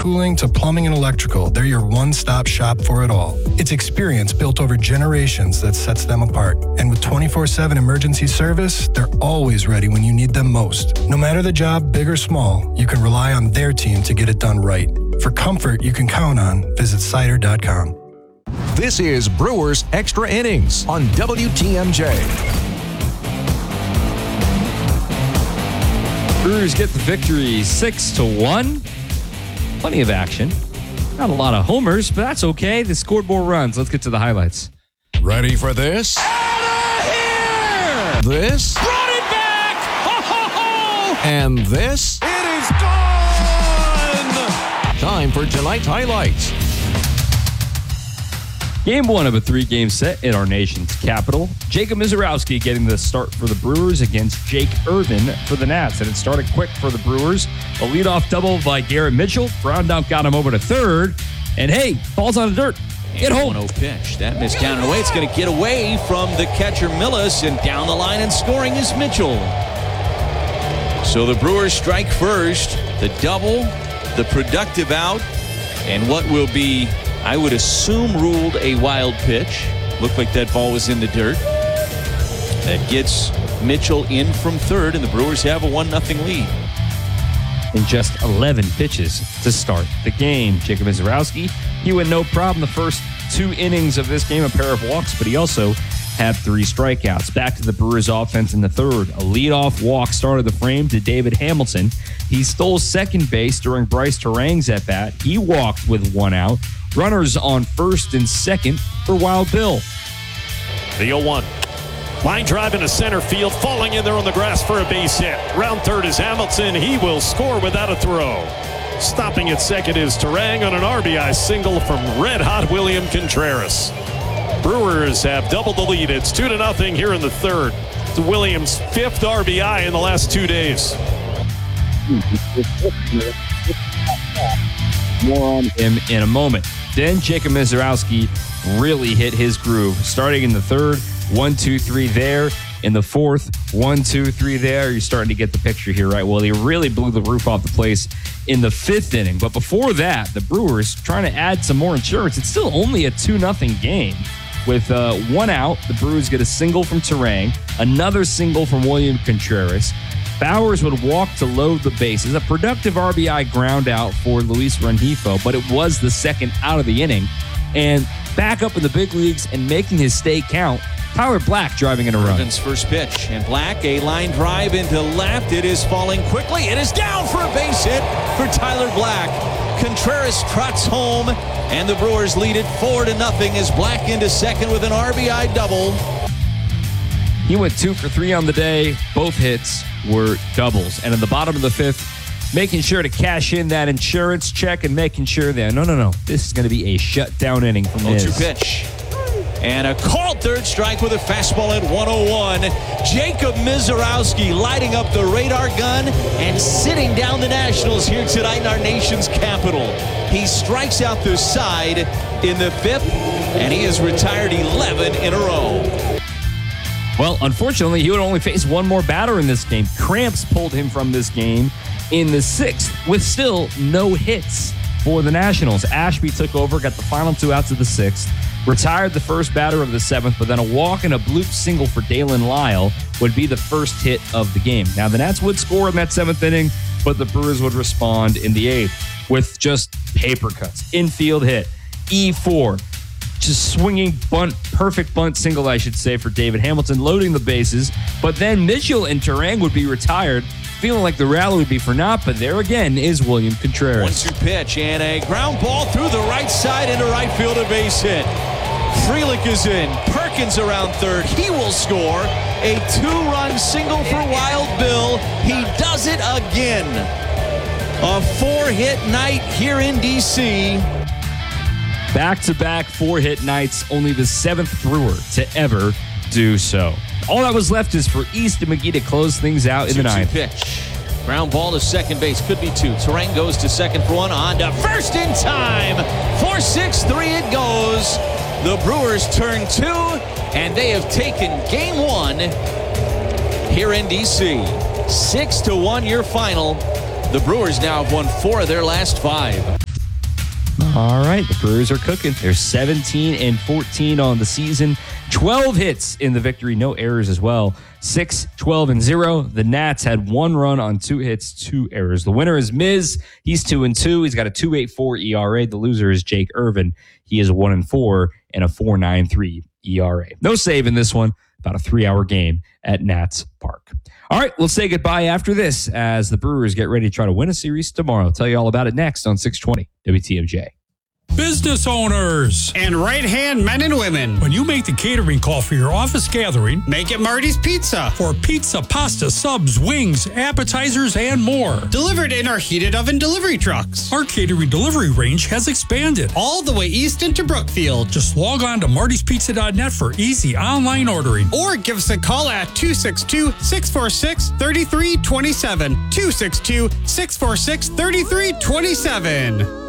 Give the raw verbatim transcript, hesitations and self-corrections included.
cooling to plumbing and electrical, they're your one-stop shop for it all. It's experience built over generations that sets them apart. And with twenty-four seven emergency service, they're always ready when you need them most. No matter the job, big or small, you can rely on their team to get it done right. For comfort you can count on, visit cider dot com. This is Brewers Extra Innings on W T M J. Brewers get the victory six to one. Plenty of action. Not a lot of homers, but that's okay. They scored more runs. Let's get to the highlights. Ready for this? Out of here! This? Brought it back! Ho, ho, ho! And this? It is gone! Time for tonight's highlights. Game one of a three-game set in our nation's capital. Jacob Misiorowski getting the start for the Brewers against Jake Irvin for the Nats. And it started quick for the Brewers. A leadoff double by Garrett Mitchell. Ground out got him over to third. And hey, falls on the dirt. Get home. one oh pitch. That miscounted away. It's going to get away from the catcher Millis, and down the line and scoring is Mitchell. So the Brewers strike first. The double, the productive out, and what will be, I would assume, ruled a wild pitch. Looked like that ball was in the dirt. That gets Mitchell in from third, and the Brewers have a one nothing lead. In just eleven pitches to start the game. Jacob Misiorowski, he went no problem the first two innings of this game, a pair of walks, but he also had three strikeouts. Back to the Brewers offense in the third. A leadoff walk started the frame to David Hamilton. He stole second base during Bryce Terang's at bat. He walked with one out. Runners on first and second for Wild Bill. The oh one. Line drive into center field, falling in there on the grass for a base hit. Round third is Hamilton. He will score without a throw. Stopping at second is Terang on an R B I single from red-hot William Contreras. Brewers have doubled the lead. It's two to nothing here in the third. It's Williams' fifth R B I in the last two days. More on him in a moment. Then Jacob Misiorowski really hit his groove. Starting in the third, one, two, three there. In the fourth, one, two, three there. You're starting to get the picture here, right? Well, he really blew the roof off the place in the fifth inning. But before that, the Brewers trying to add some more insurance. It's still only a two nothing game. With uh, one out, the Brewers get a single from Terang, another single from William Contreras. Bowers would walk to load the bases. A productive R B I ground out for Luis Rengifo, but it was the second out of the inning. And back up in the big leagues and making his stay count, Tyler Black driving in a run. Irvin's first pitch, and Black, a line drive into left. It is falling quickly. It is down for a base hit for Tyler Black. Contreras trots home, and the Brewers lead it four to nothing as Black into second with an R B I double. He went two for three on the day. Both hits were doubles. And in the bottom of the fifth, making sure to cash in that insurance check and making sure that, no, no, no, this is going to be a shutdown inning from oh two Miz. pitch. And a called third strike with a fastball at one oh one. Jacob Misiorowski lighting up the radar gun and sitting down the Nationals here tonight in our nation's capital. He strikes out the side in the fifth, and he has retired eleven in a row. Well, unfortunately, he would only face one more batter in this game. Cramps pulled him from this game in the sixth with still no hits for the Nationals. Ashby took over, got the final two outs of the sixth, retired the first batter of the seventh, but then a walk and a bloop single for Dalen Lyle would be the first hit of the game. Now, the Nats would score in that seventh inning, but the Brewers would respond in the eighth with just paper cuts. Infield hit, E four. Just swinging bunt, perfect bunt single, I should say, for David Hamilton, loading the bases. But then Mitchell and Terang would be retired, feeling like the rally would be for naught. But there again is William Contreras. one two pitch and a ground ball through the right side into right field, a base hit. Frelick is in. Perkins around third. He will score. A two-run single for Wild Bill. He does it again. A four-hit night here in D C Back-to-back four-hit nights, only the seventh Brewer to ever do so. All that was left is for East and McGee to close things out in the ninth. Pitch. Ground ball to second base. Could be two. Terang goes to second for one. On to first in time. four six three it goes. The Brewers turn two, and they have taken game one here in D C Six to one your final. The Brewers now have won four of their last five. All right, the Brewers are cooking. They're seventeen and fourteen on the season. twelve hits in the victory, no errors as well. six, twelve, and zero. The Nats had one run on two hits, two errors. The winner is Miz. He's two and two. He's got a two point eight four E R A. The loser is Jake Irvin. He is one and four and a four point nine three E R A. No save in this one. About a three-hour game at Nats Park. All right, we'll say goodbye after this as the Brewers get ready to try to win a series tomorrow. I'll tell you all about it next on six twenty W T M J. Business owners and right-hand men and women. When you make the catering call for your office gathering, make it Marty's Pizza. For pizza, pasta, subs, wings, appetizers, and more. Delivered in our heated oven delivery trucks. Our catering delivery range has expanded all the way east into Brookfield. Just log on to martys pizza dot net for easy online ordering. Or give us a call at two six two, six four six, three three two seven. two six two, six four six, three three two seven.